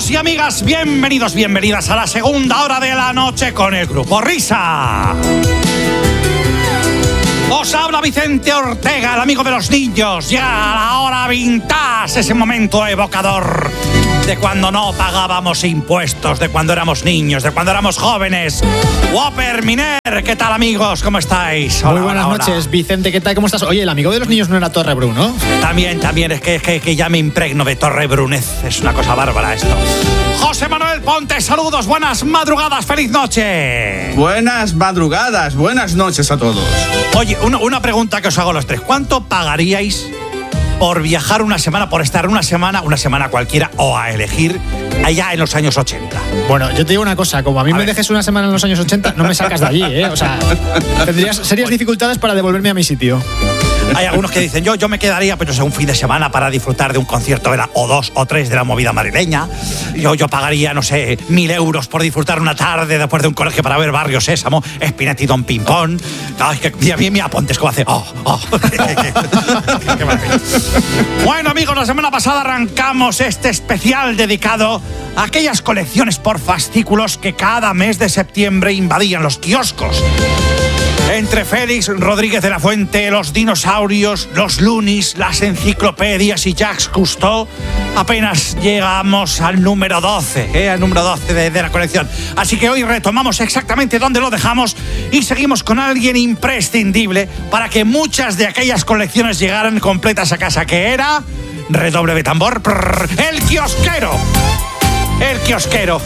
Amigos y amigas, bienvenidas a la segunda hora de la noche con el Grupo Risa. Os habla Vicente Ortega, el amigo de los niños. Llega la hora vintage, ese momento evocador de cuando no pagábamos impuestos, de cuando éramos niños, de cuando éramos jóvenes. Whopper, Miner, ¿qué tal, amigos? ¿Cómo estáis? Hola, muy buenas noches, Vicente, ¿qué tal? ¿Cómo estás? Oye, el amigo de los niños no era Torrebru, ¿no? También, es que ya me impregno de Torrebrunez. Es una cosa bárbara esto. José Manuel Ponte, saludos, buenas madrugadas, feliz noche. Buenas madrugadas, buenas noches a todos. Oye, una pregunta que os hago a los tres. ¿Cuánto pagaríais por viajar una semana, por estar una semana cualquiera, o a elegir allá en los años 80? Bueno, yo te digo una cosa, como a mí me dejes una semana en los años 80, no me sacas de allí, ¿eh? O sea, tendrías serias dificultades para devolverme a mi sitio. Hay algunos que dicen, yo me quedaría, pero un fin de semana para disfrutar de un concierto, o 2 o 3 de la movida madrileña. Yo pagaría, no sé, 1.000 euros por disfrutar una tarde después de un colegio para ver Barrio Sésamo, Spinetta y Don Pimpón. Ay, que me apuntes cómo hace. Qué maravilla. Bueno, amigos, la semana pasada arrancamos este especial dedicado a aquellas colecciones por fascículos que cada mes de septiembre invadían los kioscos. Entre Félix Rodríguez de la Fuente, los dinosaurios, los Lunis, las enciclopedias y Jacques Cousteau, apenas llegamos al número 12, al número 12 de la colección. Así que hoy retomamos exactamente donde lo dejamos y seguimos con alguien imprescindible para que muchas de aquellas colecciones llegaran completas a casa, que era, redoble de tambor, el kiosquero. El kiosquero,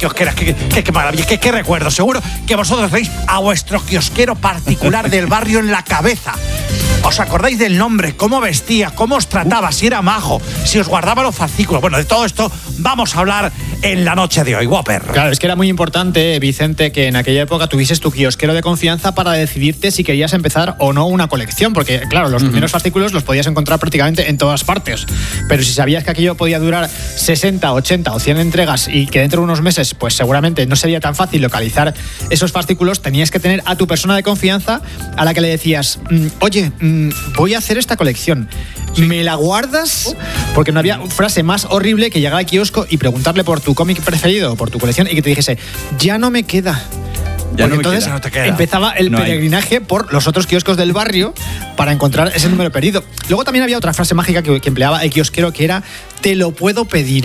qué maravilla, qué recuerdo. Seguro que vosotros veis a vuestro kiosquero particular del barrio en la cabeza. ¿Os acordáis del nombre? ¿Cómo vestía? ¿Cómo os trataba? Si era majo, si os guardaba los fascículos. Bueno, de todo esto vamos a hablar en la noche de hoy, Whopper. Claro, es que era muy importante, Vicente, que en aquella época tuvieses tu kiosquero de confianza para decidirte si querías empezar o no una colección, porque, claro, los primeros fascículos los podías encontrar prácticamente en todas partes. Pero si sabías que aquello podía durar 60, 80 o 100 entregas y que dentro de unos meses, pues seguramente no sería tan fácil localizar esos fascículos, tenías que tener a tu persona de confianza a la que le decías, oye, voy a hacer esta colección, ¿me la guardas? Porque no había frase más horrible que llegar al kiosco y preguntarle por tu cómic preferido o por tu colección y que te dijese, ya no me queda. Porque entonces empezaba el peregrinaje por los otros kioscos del barrio para encontrar ese número perdido. Luego también había otra frase mágica que empleaba el kiosquero, que era, te lo puedo pedir.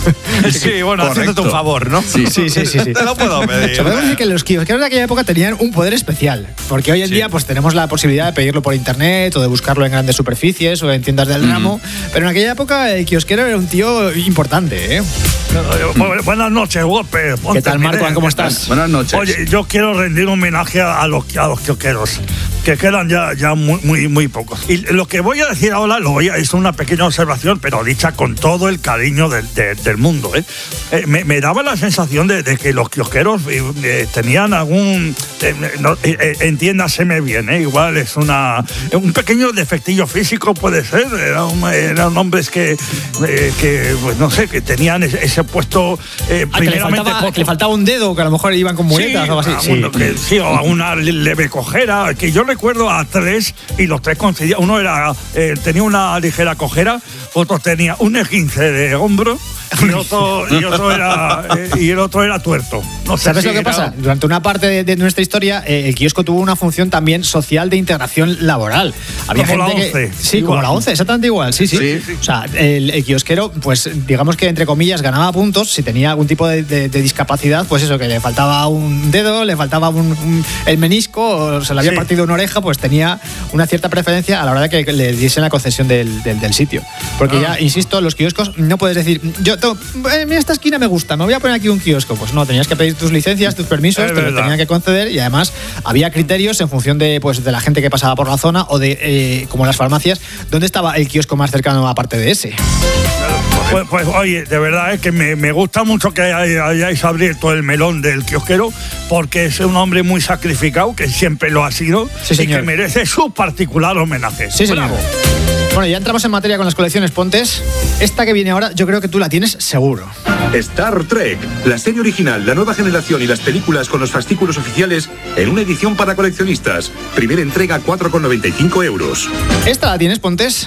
Sí, bueno, haciéndote un favor, ¿no? Sí. Te lo puedo pedir. Podemos decir que los kiosqueros de aquella época tenían un poder especial, porque hoy en día pues tenemos la posibilidad de pedirlo por internet o de buscarlo en grandes superficies o en tiendas del ramo, pero en aquella época el kiosquero era un tío importante, ¿eh? Buenas noches, Whopper. ¿Qué tal, Marco? ¿Cómo estás? Buenas noches. Oye, yo quiero rendir homenaje a los kiosqueros, que quedan ya muy pocos. Y lo que voy a decir ahora es una pequeña observación, pero dicha con todo el cariño del mundo. Me daba la sensación de que los kiosqueros tenían algún... entiéndaseme bien, igual es un pequeño defectillo físico, puede ser. Eran hombres que pues no sé, que tenían ese puesto primeramente... Que le faltaba un dedo, que a lo mejor iban con muletas o algo así. Sí, o a una leve cojera, que yo recuerdo a 3 y los 3 coincidían. Uno tenía una ligera cojera, otro tenía un esguince de hombro y el otro era tuerto. No sé. ¿Sabes lo que pasa? Durante una parte de nuestra historia, el kiosco tuvo una función también social de integración laboral. Había como gente la 11. Sí, como la 11, exactamente igual. Sí. O sea, el kiosquero, pues digamos que entre comillas ganaba puntos si tenía algún tipo de discapacidad, pues eso, que le faltaba un dedo, le faltaba el menisco, o se le había partido una oreja, pues tenía una cierta preferencia a la hora de que le diesen la concesión del sitio. Porque ya, insisto, los kioscos no puedes decir, mira, esta esquina me gusta, me voy a poner aquí un kiosco. Pues no, tenías que pedir tus licencias, tus permisos, te los tenían que conceder, y además había criterios en función de la gente que pasaba por la zona o de, como las farmacias, dónde estaba el kiosco más cercano aparte de ese. Pues oye, de verdad es que me gusta mucho que hayáis abierto el melón del kiosquero, porque es un hombre muy sacrificado, que siempre lo ha sido, y que merece su particular homenaje. Sí, señor. Bueno, ya entramos en materia con las colecciones, Pontes. Esta que viene ahora, yo creo que tú la tienes seguro. Star Trek, la serie original, la nueva generación y las películas con los fascículos oficiales en una edición para coleccionistas. Primera entrega, 4,95 euros. ¿Esta la tienes, Pontes?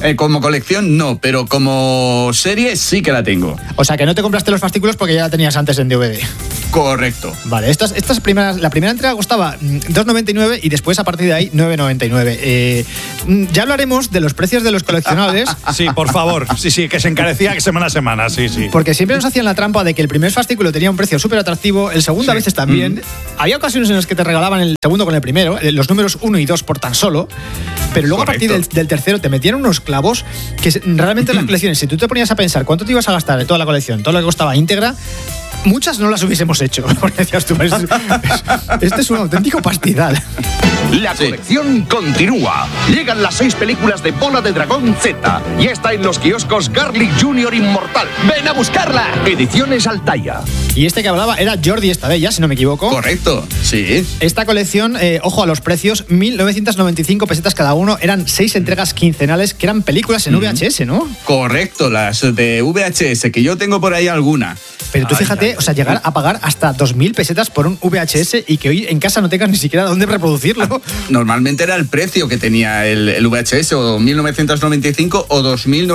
Como colección no, pero como serie sí que la tengo. O sea, que no te compraste los fascículos porque ya la tenías antes en DVD. Correcto. Vale, estas primeras, la primera entrega costaba 2,99 y después a partir de ahí 9,99. Ya hablaremos de los precios de los coleccionables. Sí, por favor. Sí, que se encarecía semana a semana, sí. Porque siempre nos hacían la trampa de que el primer fascículo tenía un precio súper atractivo, el segundo a veces también. Había ocasiones en las que te regalaban el segundo con el primero, los números 1 y 2 por tan solo, pero luego Correcto. a partir del tercero te metían unos clavos que realmente las colecciones, si tú te ponías a pensar cuánto te ibas a gastar de toda la colección, todo lo que costaba íntegra, muchas no las hubiésemos hecho. Porque decías tú, este es un auténtico pastizal. La colección continúa. Llegan las 6 películas de Bola de Dragón Z. Ya está en los kioscos Garlic Jr. Inmortal. ¡Ven a buscarla! Ediciones Altaya. Y este que hablaba era Jordi Estadella, si no me equivoco. Correcto, sí. Esta colección, ojo a los precios, 1.995 pesetas cada uno, eran 6 entregas quincenales que eran películas en VHS, ¿no? Correcto, las de VHS, que yo tengo por ahí alguna. Pero tú fíjate, o sea, llegar a pagar hasta 2.000 pesetas por un VHS y que hoy en casa no tengas ni siquiera dónde reproducirlo. Normalmente era el precio que tenía el VHS, o 1995 o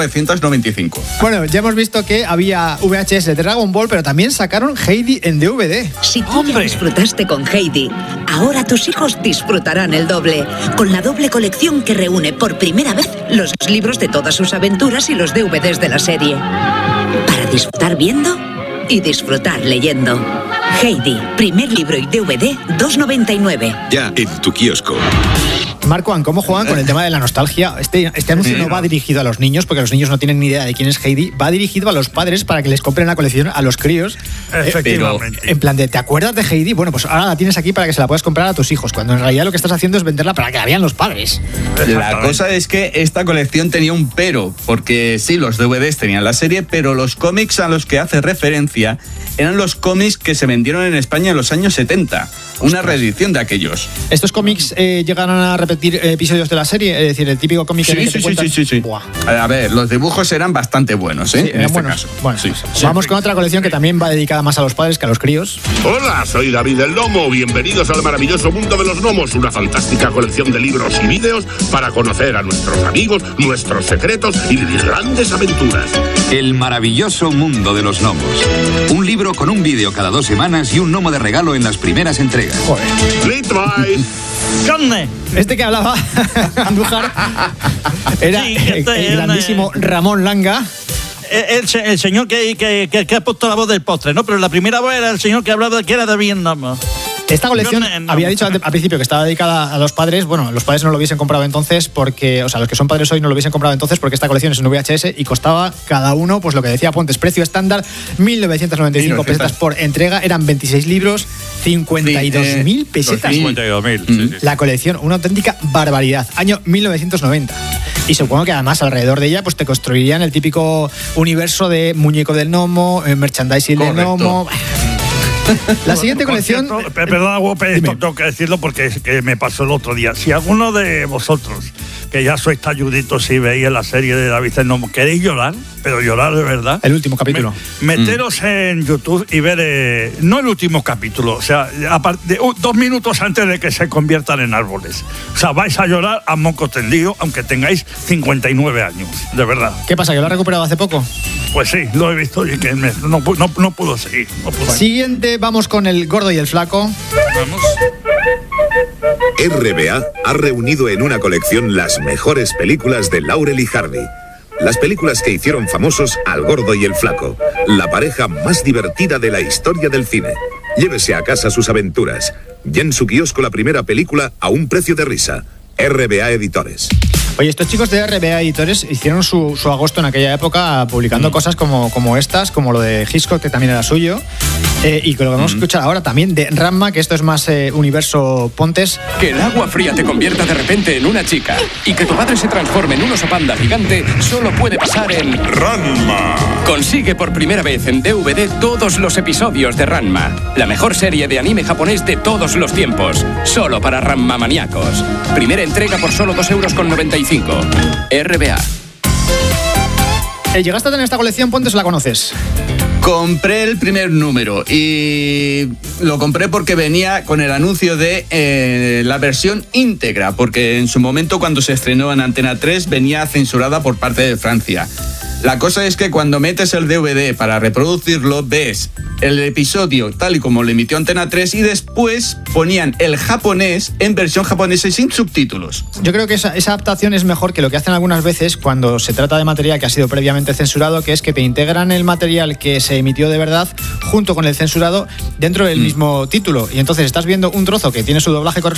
2.995. Bueno, ya hemos visto que había VHS de Dragon Ball, pero también sacaron Heidi en DVD. Si tú ya disfrutaste con Heidi, ahora tus hijos disfrutarán el doble, con la doble colección que reúne por primera vez los libros de todas sus aventuras y los DVDs de la serie. Para disfrutar viendo y disfrutar leyendo. Heidi, primer libro y DVD, 2,99. Ya en tu kiosco. Marco, ¿cómo juegan con el tema de la nostalgia? Este anuncio no va dirigido a los niños, porque los niños no tienen ni idea de quién es Heidi. Va dirigido a los padres para que les compren la colección a los críos. Efectivamente. En plan de, ¿te acuerdas de Heidi? Bueno, pues ahora la tienes aquí para que se la puedas comprar a tus hijos, cuando en realidad lo que estás haciendo es venderla para que la vean los padres. La cosa es que esta colección tenía un pero, porque sí, los DVDs tenían la serie, pero los cómics a los que hace referencia eran los cómics que se vendieron en España en los años 70. Una reedición de aquellos. ¿Estos cómics llegaron a repetir episodios de la serie? Es decir, el típico cómic en el que te cuentan... Sí. Buah. A ver, los dibujos eran bastante buenos, ¿eh? Sí, en eran este buenos. caso. Bueno, Sí. vamos con otra colección que también va dedicada más a los padres que a los críos. Hola, soy David el Nomo. Bienvenidos al maravilloso mundo de los gnomos, una fantástica colección de libros y vídeos para conocer a nuestros amigos, nuestros secretos y vivir grandes aventuras. El maravilloso mundo de los gnomos. Un libro con un vídeo cada 2 semanas y un gnomo de regalo en las primeras entregas. Joder. Litwise. ¡Conde! Este que hablaba, Andújar, era Sí, el grandísimo Ramón Langa. El señor que ha puesto la voz del postre, ¿no? Pero la primera voz era el señor que hablaba, que era de Vietnam. Esta colección No. había dicho al principio que estaba dedicada a los padres. Bueno, los padres no lo hubiesen comprado entonces porque, o sea, los que son padres hoy no lo hubiesen comprado entonces porque esta colección es un VHS y costaba cada uno, pues lo que decía Pontes, precio estándar, 1.995 pesetas por entrega. Eran 26 libros, 52.000 pesetas. 52.000, sí. La colección, una auténtica barbaridad. Año 1990. Y supongo que además alrededor de ella pues te construirían el típico universo de muñeco del gnomo, merchandising del gnomo. La siguiente colección... Por cierto, perdona, Guape, esto tengo que decirlo porque es que me pasó el otro día. Si alguno de vosotros, que ya sois talluditos y veis la serie de David el Nomo, queréis llorar, pero llorar de verdad... El último capítulo. Meteros en YouTube y ver... no el último capítulo, o sea, 2 minutos antes de que se conviertan en árboles. O sea, vais a llorar a moco tendido, aunque tengáis 59 años, de verdad. ¿Qué pasa, que lo ha recuperado hace poco? Pues sí, lo he visto y que no pudo seguir. No pudo. Siguiente, vamos con el gordo y el flaco. Vamos. RBA ha reunido en una colección las mejores películas de Laurel y Hardy. Las películas que hicieron famosos al gordo y el flaco, la pareja más divertida de la historia del cine. Llévese a casa sus aventuras. Ya en su kiosco la primera película a un precio de risa. RBA Editores. Oye, estos chicos de RBA Editores hicieron su agosto en aquella época publicando cosas como estas, como lo de Hitchcock, que también era suyo, y que lo que vamos a escuchar ahora también de Ranma, que esto es más universo Pontes. Que el agua fría te convierta de repente en una chica y que tu padre se transforme en un oso panda gigante solo puede pasar en Ranma. Consigue por primera vez en DVD todos los episodios de Ranma, la mejor serie de anime japonés de todos los tiempos, solo para Ranma maníacos. Primera entrega por solo 2,95 €. RBA. ¿Llegaste a tener esta colección, Pontes, o la conoces? Compré el primer número y lo compré porque venía con el anuncio de la versión íntegra, porque en su momento cuando se estrenó en Antena 3 venía censurada por parte de Francia. La cosa es que cuando metes el DVD para reproducirlo, ves el episodio tal y como lo emitió Antena 3 y después ponían el japonés en versión japonesa y sin subtítulos. Yo creo que esa adaptación es mejor que lo que hacen algunas veces cuando se trata de material que ha sido previamente censurado, que es que te integran el material que se emitió de verdad junto con el censurado dentro del mismo título. Y entonces estás viendo un trozo que tiene su doblaje correspondiente